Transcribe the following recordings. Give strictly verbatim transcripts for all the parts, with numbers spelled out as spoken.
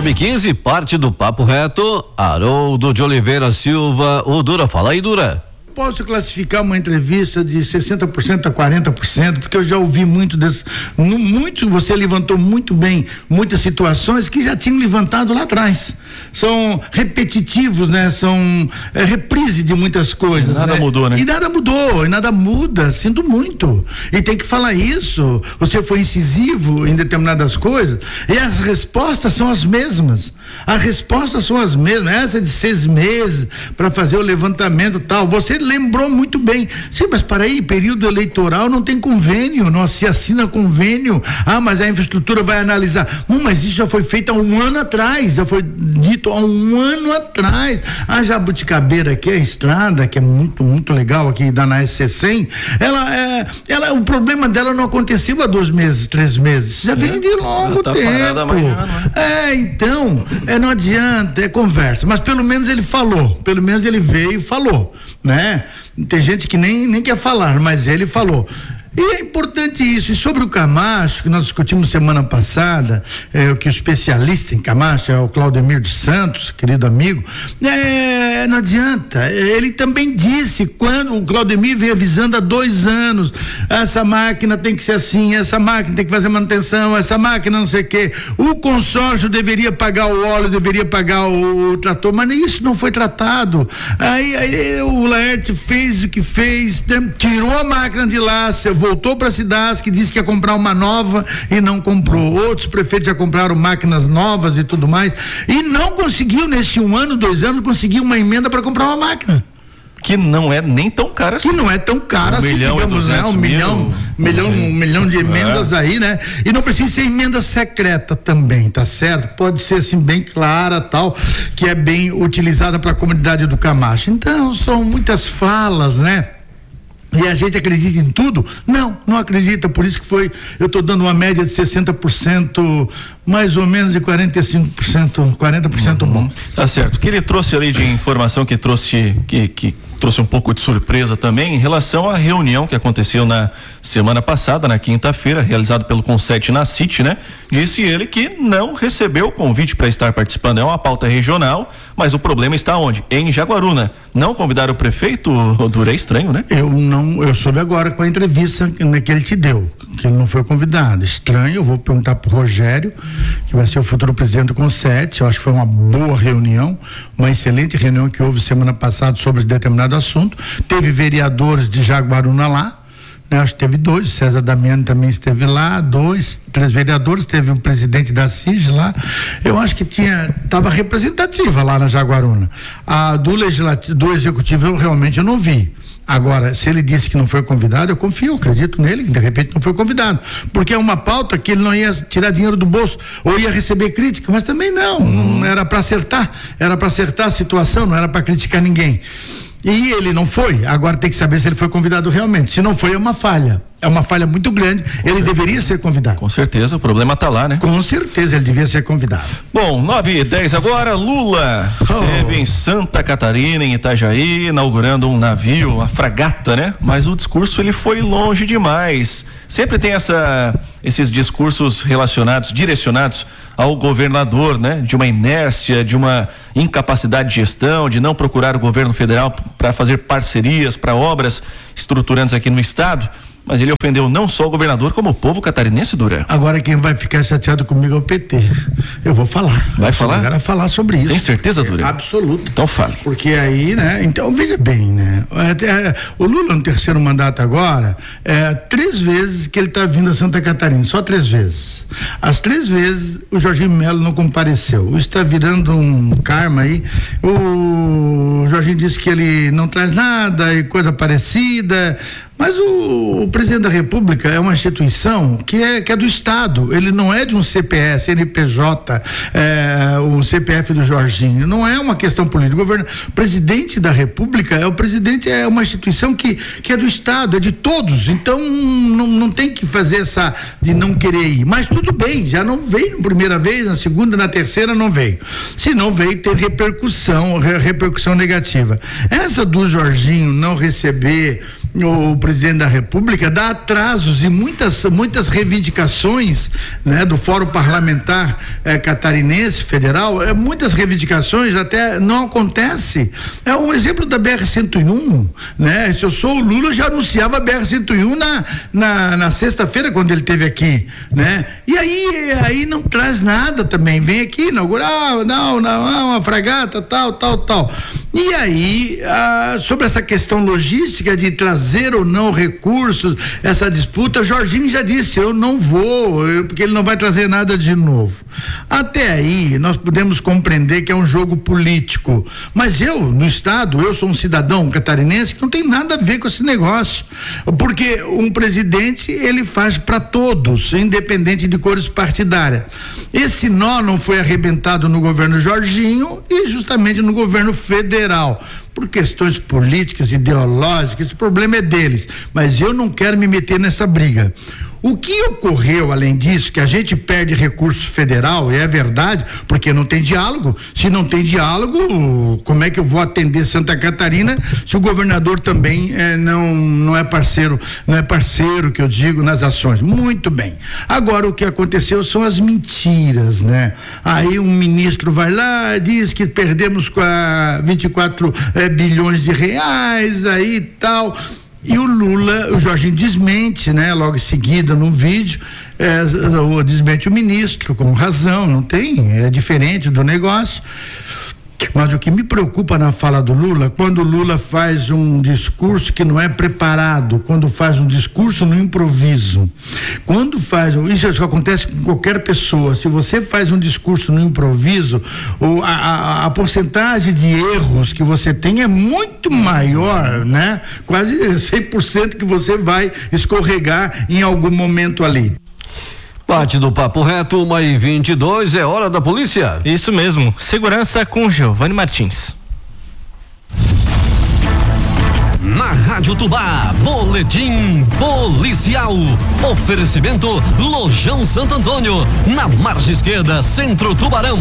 nove e quinze, parte do Papo Reto, Haroldo de Oliveira Silva, o Dura. Fala aí, Dura. Posso classificar uma entrevista de sessenta por cento a quarenta por cento, porque eu já ouvi muito desse, muito, você levantou muito bem muitas situações que já tinham levantado lá atrás. São repetitivos, né? São é, reprise de muitas coisas. Nada né? mudou, né? E nada mudou, e nada muda, sinto muito. E tem que falar isso. Você foi incisivo em determinadas coisas, e as respostas são as mesmas. As respostas são as mesmas. Essa de seis meses para fazer o levantamento e tal. Você lembrou muito bem. Sim, mas para aí, período eleitoral não tem convênio, não se assina convênio. Ah, mas a infraestrutura vai analisar. Hum, mas isso já foi feito há um ano atrás, já foi dito há um ano atrás. A Jabuticabeira aqui, a estrada, que é muito, muito legal aqui da na S C cem, ela é, ela, o problema dela não aconteceu há dois meses, três meses, já vem de longo tá tempo. Amanhã, né? É, então, é, não adianta, é conversa, mas pelo menos ele falou, pelo menos ele veio e falou, né? Tem gente que nem, nem quer falar, mas ele falou. E é importante isso. E sobre o Camacho, que nós discutimos semana passada, é, o que o especialista em Camacho é o Claudemir dos Santos, querido amigo, é, não adianta. Ele também disse, quando o Claudemir veio avisando há dois anos, essa máquina tem que ser assim, essa máquina tem que fazer manutenção, essa máquina não sei o quê. O consórcio deveria pagar o óleo, deveria pagar o, o trator, mas isso não foi tratado. Aí, aí o Laerte fez o que fez, tirou a máquina de lá, voltou para a Cidasc, disse que ia comprar uma nova e não comprou. Outros prefeitos já compraram máquinas novas e tudo mais, e não conseguiu nesse um ano, dois anos, conseguir uma emenda para comprar uma máquina. Que não é nem tão cara assim. Que não é tão cara um assim, milhão digamos, né? Um milhão, mil, milhão, um milhão de emendas é. aí, né? E não precisa ser emenda secreta também, tá certo? Pode ser assim bem clara, tal, que é bem utilizada para a comunidade do Camacho. Então, são muitas falas, né? E a gente acredita em tudo? Não, não acredita, por isso que foi, eu estou dando uma média de sessenta por cento, mais ou menos de quarenta e cinco por cento, quarenta por cento uhum. bom. Tá certo, o que ele trouxe ali de informação que trouxe, que, que trouxe um pouco de surpresa também em relação à reunião que aconteceu na semana passada, na quinta-feira, realizado pelo Conset na City, né? Disse ele que não recebeu o convite para estar participando, é uma pauta regional, mas o problema está onde? Em Jaguaruna. Não convidaram o prefeito, Dura, é estranho, né? Eu não, eu soube agora com a entrevista que, né, que ele te deu, que ele não foi convidado. Estranho, eu vou perguntar pro Rogério, que vai ser o futuro presidente do Conset. Eu acho que foi uma boa reunião, uma excelente reunião que houve semana passada sobre determinado assunto. Teve vereadores de Jaguaruna lá, né? Acho que teve dois, César Damiani também esteve lá, dois, três vereadores, teve o presidente da C I G lá. Eu acho que tinha, estava representativa lá na Jaguaruna. A do legislativo, do executivo eu realmente eu não vi. Agora, se ele disse que não foi convidado, eu confio, eu acredito nele, que de repente não foi convidado, porque é uma pauta que ele não ia tirar dinheiro do bolso, ou ia receber crítica, mas também não, uhum. não era para acertar, era para acertar a situação, não era para criticar ninguém. E ele não foi, agora tem que saber se ele foi convidado realmente. Se não foi, é uma falha. É uma falha muito grande, Com ele certeza. deveria ser convidado. Com certeza, o problema está lá, né? Com certeza, ele devia ser convidado. Bom, nove e dez agora, Lula Oh. esteve em Santa Catarina, em Itajaí, inaugurando um navio, uma fragata, né? Mas o discurso, ele foi longe demais. Sempre tem essa, esses discursos relacionados, direcionados ao governador, né? De uma inércia, de uma incapacidade de gestão, de não procurar o governo federal para fazer parcerias para obras estruturantes aqui no estado. Mas ele ofendeu não só o governador, como o povo catarinense, Dura. Agora quem vai ficar chateado comigo é o P T. Eu vou falar. Vai falar? Eu quero falar sobre isso. Tem certeza, Dura? É, absoluto. Então fale. Porque aí, né? Então veja bem, né? É, é, o Lula no terceiro mandato agora, é três vezes que ele está vindo a Santa Catarina, só três vezes. As três vezes o Jorginho Melo não compareceu. Isso está virando um karma aí. O Jorginho disse que ele não traz nada e coisa parecida. Mas o, o presidente da República é uma instituição que é, que é do Estado, ele não é de um C P S, C N P J, é, o C P F do Jorginho, não é uma questão política. O governo, o presidente da República é o presidente, é uma instituição que, que é do Estado, é de todos, então não, não tem que fazer essa de não querer ir, mas tudo bem, já não veio na primeira vez, na segunda, na terceira não veio, se não veio tem repercussão, repercussão negativa. Essa do Jorginho não receber o presidente da República dá atrasos e muitas, muitas reivindicações, né, do Fórum Parlamentar eh, Catarinense Federal, eh, muitas reivindicações até não acontece. É um exemplo da B R cento e um, né? Se eu sou o Lula, eu já anunciava a B R cento e um na, na, na sexta-feira, quando ele esteve aqui, né? E aí, aí não traz nada também, vem aqui inaugurar, não, não, uma fragata, tal, tal, tal. E aí, ah, sobre essa questão logística de trazer ou não recursos, essa disputa, Jorginho já disse, eu não vou, eu, porque ele não vai trazer nada de novo. Até aí, nós podemos compreender que é um jogo político, mas eu, no estado, eu sou um cidadão catarinense que não tem nada a ver com esse negócio, porque um presidente, ele faz para todos, independente de cores partidárias. Esse nó não foi arrebentado no governo Jorginho e justamente no governo federal, por questões políticas, ideológicas, esse problema é deles, mas eu não quero me meter nessa briga. O que ocorreu, além disso, que a gente perde recurso federal, e é verdade, porque não tem diálogo. Se não tem diálogo, como é que eu vou atender Santa Catarina se o governador também eh, não, não é parceiro, não é parceiro, que eu digo, nas ações? Muito bem. Agora, o que aconteceu são as mentiras, né? Aí um ministro vai lá, diz que perdemos vinte e quatro eh, bilhões de reais, aí tal. E o Lula, o Jorginho desmente, né? Logo em seguida, num vídeo, é, desmente o ministro, com razão, não tem, é diferente do negócio. Mas o que me preocupa na fala do Lula, quando o Lula faz um discurso que não é preparado, quando faz um discurso no improviso, quando faz, isso acontece com qualquer pessoa, se você faz um discurso no improviso, a, a, a porcentagem de erros que você tem é muito maior, né? Quase cem por cento que você vai escorregar em algum momento ali. Parte do Papo Reto, uma e vinte e dois, é hora da polícia. Isso mesmo, segurança com Giovanni Martins. Na Rádio Tubá, boletim policial. Oferecimento Lojão Santo Antônio, na margem esquerda, Centro Tubarão.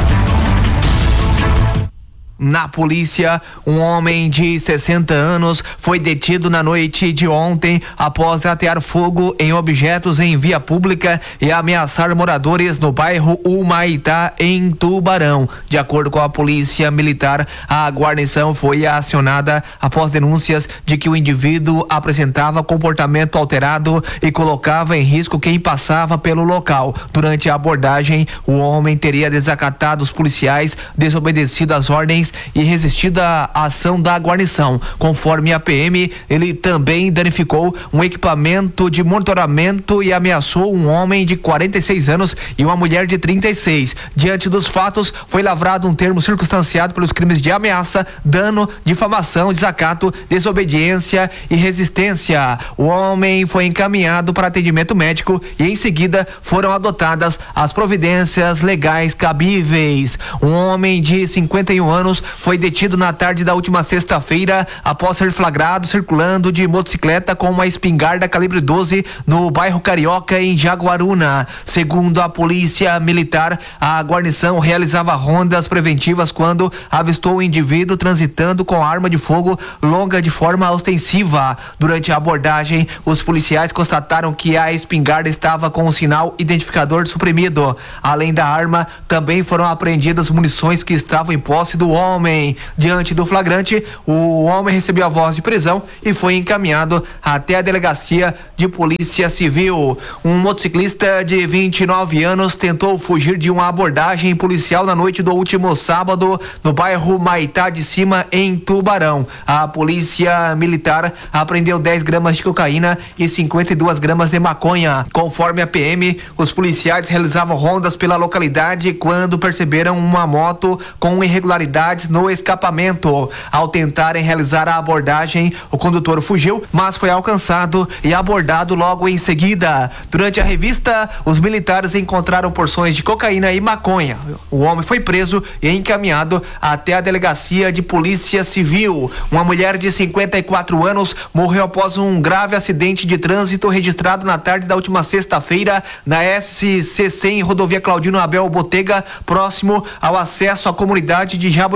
Na polícia, um homem de sessenta anos foi detido na noite de ontem após atear fogo em objetos em via pública e ameaçar moradores no bairro Humaitá, em Tubarão. De acordo com a polícia militar, a guarnição foi acionada após denúncias de que o indivíduo apresentava comportamento alterado e colocava em risco quem passava pelo local. Durante a abordagem, o homem teria desacatado os policiais, desobedecido às ordens e resistido à ação da guarnição. Conforme a P M, ele também danificou um equipamento de monitoramento e ameaçou um homem de quarenta e seis anos e uma mulher de trinta e seis. Diante dos fatos, foi lavrado um termo circunstanciado pelos crimes de ameaça, dano, difamação, desacato, desobediência e resistência. O homem foi encaminhado para atendimento médico e em seguida foram adotadas as providências legais cabíveis. Um homem de cinquenta e um anos foi detido na tarde da última sexta-feira após ser flagrado circulando de motocicleta com uma espingarda calibre doze no bairro Carioca, em Jaguaruna. Segundo a polícia militar, a guarnição realizava rondas preventivas quando avistou o indivíduo transitando com arma de fogo longa de forma ostensiva. Durante a abordagem, os policiais constataram que a espingarda estava com o sinal identificador suprimido. Além da arma, também foram apreendidas munições que estavam em posse do homem. Diante do flagrante, o homem recebeu a voz de prisão e foi encaminhado até a delegacia de polícia civil. Um motociclista de vinte e nove anos tentou fugir de uma abordagem policial na noite do último sábado no bairro Maitá de Cima, em Tubarão. A polícia militar apreendeu dez gramas de cocaína e cinquenta e duas gramas de maconha. Conforme a P M, os policiais realizavam rondas pela localidade quando perceberam uma moto com irregularidades no escapamento. Ao tentarem realizar a abordagem, o condutor fugiu, mas foi alcançado e abordado logo em seguida. Durante a revista, os militares encontraram porções de cocaína e maconha. O homem foi preso e encaminhado até a delegacia de polícia civil. Uma mulher de cinquenta e quatro anos morreu após um grave acidente de trânsito registrado na tarde da última sexta-feira na S C cem, rodovia Claudino Abel Botega, próximo ao acesso à comunidade de Jaboticabal.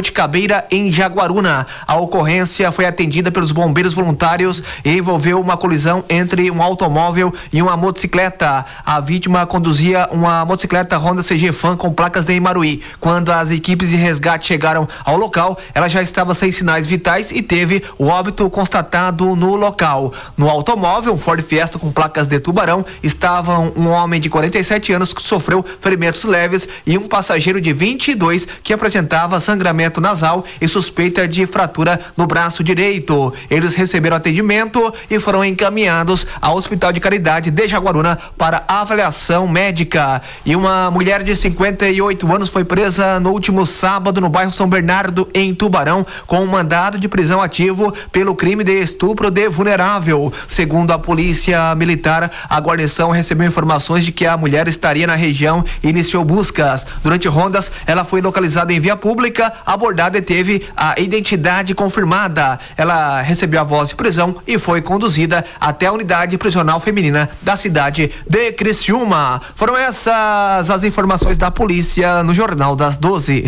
Jabuticabeira, em Jaguaruna. A ocorrência foi atendida pelos bombeiros voluntários e envolveu uma colisão entre um automóvel e uma motocicleta. A vítima conduzia uma motocicleta Honda C G Fan com placas de Imaruí. Quando as equipes de resgate chegaram ao local, ela já estava sem sinais vitais e teve o óbito constatado no local. No automóvel, um Ford Fiesta com placas de Tubarão, estavam um homem de quarenta e sete anos que sofreu ferimentos leves e um passageiro de vinte e dois que apresentava sangramento nasal e suspeita de fratura no braço direito. Eles receberam atendimento e foram encaminhados ao Hospital de Caridade de Jaguaruna para avaliação médica. E uma mulher de cinquenta e oito anos foi presa no último sábado no bairro São Bernardo, em Tubarão, com um mandado de prisão ativo pelo crime de estupro de vulnerável. Segundo a polícia militar, a guarnição recebeu informações de que a mulher estaria na região e iniciou buscas. Durante rondas, ela foi localizada em via pública, abordada e teve a identidade confirmada. Ela recebeu a voz de prisão e foi conduzida até a unidade prisional feminina da cidade de Criciúma. Foram essas as informações da polícia no Jornal das doze.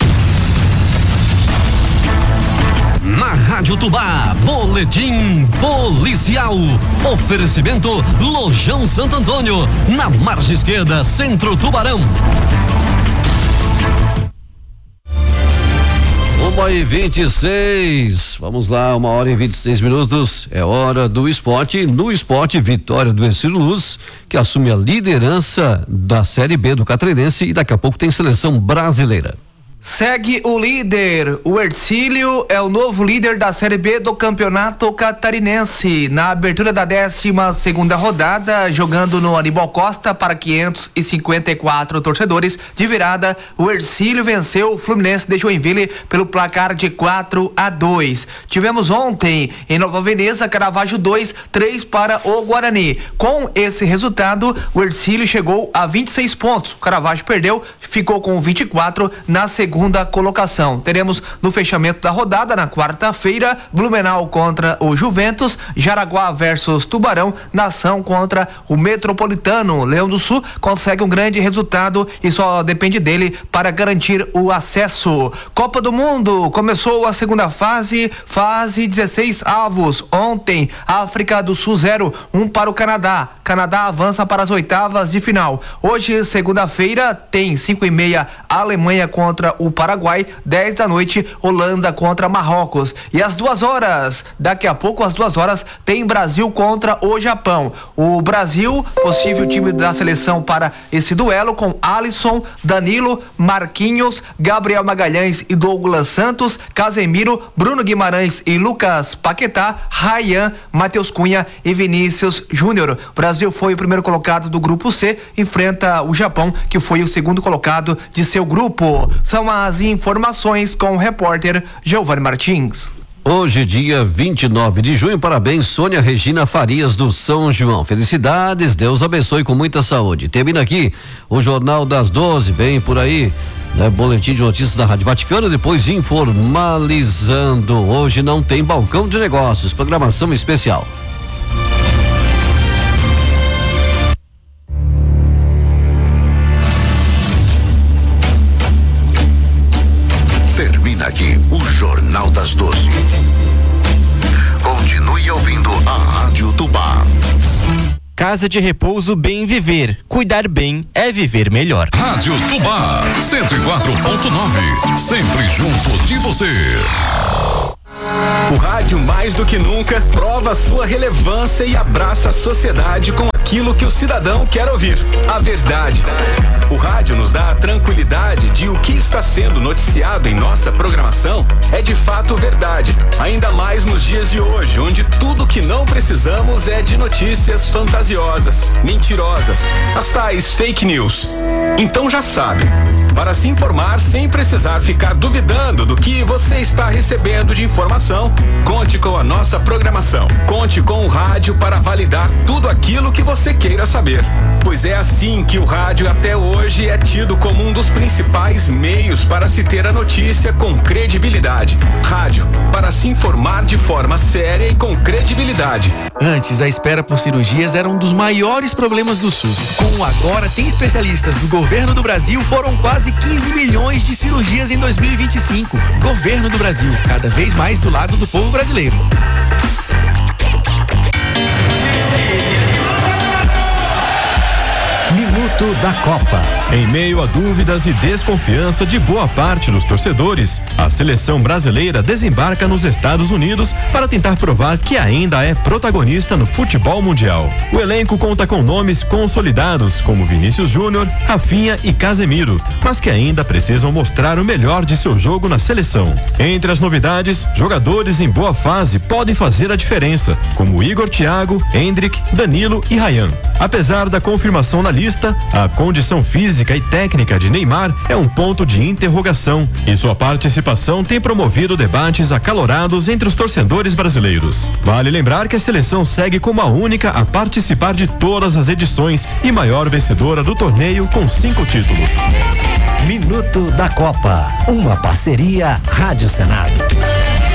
Na Rádio Tubá, boletim policial. Oferecimento Lojão Santo Antônio, na margem esquerda, Centro Tubarão. Uma e vinte e seis, vamos lá, uma hora e vinte e seis minutos, é hora do esporte. No esporte, vitória do Ercílio Luz, que assume a liderança da Série B do Catarinense e daqui a pouco tem seleção brasileira. Segue o líder, o Ercílio é o novo líder da Série B do Campeonato Catarinense. Na abertura da décima segunda rodada, jogando no Aníbal Costa para quinhentos e cinquenta e quatro torcedores de virada, o Ercílio venceu o Fluminense de Joinville pelo placar de quatro a dois. Tivemos ontem em Nova Veneza, Caravaggio dois, três para o Guarani. Com esse resultado, o Ercílio chegou a vinte e seis pontos. O Caravaggio perdeu, ficou com vinte e quatro na segunda segunda colocação. Teremos no fechamento da rodada, na quarta-feira, Blumenau contra o Juventus, Jaraguá versus Tubarão, Nação contra o Metropolitano. Leão do Sul consegue um grande resultado e só depende dele para garantir o acesso. Copa do Mundo, começou a segunda fase, fase dezesseis avos. Ontem, África do Sul zero, um para o Canadá. Canadá avança para as oitavas de final. Hoje, segunda-feira, tem cinco e meia, Alemanha contra o Paraguai, dez da noite, Holanda contra Marrocos. E às duas horas, daqui a pouco, às duas horas, tem Brasil contra o Japão. O Brasil, possível time da seleção para esse duelo, com Alisson, Danilo, Marquinhos, Gabriel Magalhães e Douglas Santos, Casemiro, Bruno Guimarães e Lucas Paquetá, Ryan, Matheus Cunha e Vinícius Júnior. O Brasil foi o primeiro colocado do grupo C, enfrenta o Japão, que foi o segundo colocado de seu grupo. São as informações com o repórter Giovanni Martins. Hoje, dia vinte e nove de junho, parabéns, Sônia Regina Farias do São João. Felicidades, Deus abençoe com muita saúde. Termina aqui o Jornal das doze, bem por aí, né? Boletim de notícias da Rádio Vaticano, depois informalizando. Hoje não tem balcão de negócios, programação especial. Aqui, o Jornal das doze. Continue ouvindo a Rádio Tubá. Casa de Repouso Bem Viver. Cuidar bem é viver melhor. Rádio Tubá, cento e quatro ponto nove. Sempre junto de você. O rádio, mais do que nunca, prova sua relevância e abraça a sociedade com aquilo que o cidadão quer ouvir: a verdade. O rádio nos dá a tranquilidade de o que está sendo noticiado em nossa programação é de fato verdade, ainda mais nos dias de hoje, onde tudo que não precisamos é de notícias fantasiosas, mentirosas, as tais fake news. Então já sabe, para se informar sem precisar ficar duvidando do que você está recebendo de informação, conte com a nossa programação. Conte com o rádio para validar tudo aquilo que você queira saber. Pois é assim que o rádio até hoje é tido como um dos principais meios para se ter a notícia com credibilidade. Rádio, para se informar de forma séria e com credibilidade. Antes, a espera por cirurgias era um dos maiores problemas do SUS. Com o Agora Tem Especialistas do Governo do Brasil, foram quase quase quinze milhões de cirurgias em dois mil e vinte e cinco. Governo do Brasil, cada vez mais do lado do povo brasileiro. Minuto da Copa. Em meio a dúvidas e desconfiança de boa parte dos torcedores, a seleção brasileira desembarca nos Estados Unidos para tentar provar que ainda é protagonista no futebol mundial. O elenco conta com nomes consolidados como Vinícius Júnior, Rafinha e Casemiro, mas que ainda precisam mostrar o melhor de seu jogo na seleção. Entre as novidades, jogadores em boa fase podem fazer a diferença, como Igor Thiago, Endrick, Danilo e Ryan. Apesar da confirmação na lista, a condição física e técnica de Neymar é um ponto de interrogação e sua participação tem promovido debates acalorados entre os torcedores brasileiros. Vale lembrar que a seleção segue como a única a participar de todas as edições e maior vencedora do torneio com cinco títulos. Minuto da Copa, uma parceria Rádio Senado.